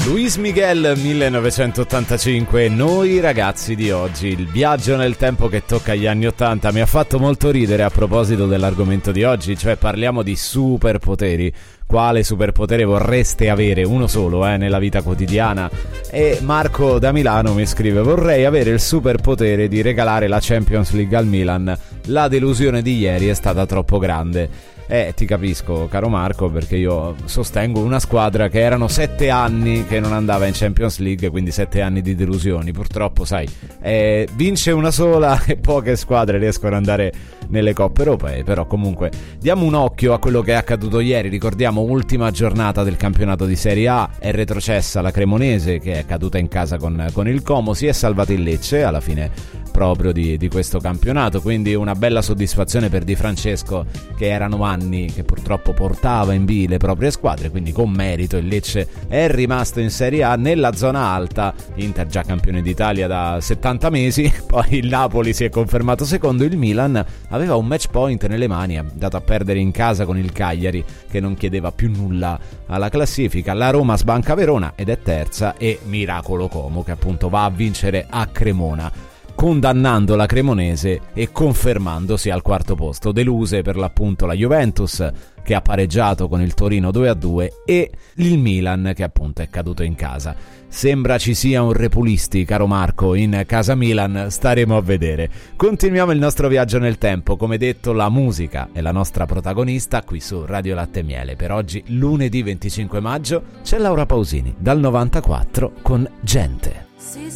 Luis Miguel 1985, noi ragazzi di oggi, il viaggio nel tempo che tocca agli anni 80. Mi ha fatto molto ridere a proposito dell'argomento di oggi, cioè parliamo di superpoteri. Quale superpotere vorreste avere? Uno solo, nella vita quotidiana. E Marco da Milano mi scrive: vorrei avere il superpotere di regalare la Champions League al Milan. La delusione di ieri è stata troppo grande. Ti capisco, caro Marco, perché io sostengo una squadra che erano 7 anni che non andava in Champions League, quindi 7 anni di delusioni. Purtroppo, sai, vince una sola e poche squadre riescono ad andare nelle coppe europee. Però comunque diamo un occhio a quello che è accaduto ieri. Ricordiamo, ultima giornata del campionato di Serie A, è retrocessa la Cremonese che è caduta in casa con il Como, si è salvata il Lecce alla fine proprio di questo campionato, quindi una bella soddisfazione per Di Francesco, che erano anni che purtroppo portava in B le proprie squadre, quindi con merito il Lecce è rimasto in Serie A nella zona alta. Inter già campione d'Italia da 70 mesi, poi il Napoli si è confermato secondo, il Milan aveva un match point nelle mani, è andato a perdere in casa con il Cagliari che non chiedeva più nulla alla classifica, la Roma sbanca Verona ed è terza, e miracolo Como che appunto va a vincere a Cremona, condannando la Cremonese e confermandosi al quarto posto. Deluse per l'appunto la Juventus, che ha pareggiato con il Torino 2-2, e il Milan, che appunto è caduto in casa. Sembra ci sia un Repulisti, caro Marco, in casa Milan, staremo a vedere. Continuiamo il nostro viaggio nel tempo. Come detto, la musica è la nostra protagonista qui su Radio Latte e Miele. Per oggi, lunedì 25 maggio, c'è Laura Pausini dal 94 con Gente. Si